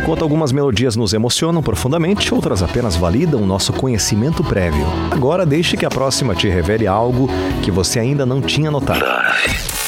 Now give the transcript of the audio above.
Enquanto algumas melodias nos emocionam profundamente, outras apenas validam nosso conhecimento prévio. Agora deixe que a próxima te revele algo que você ainda não tinha notado.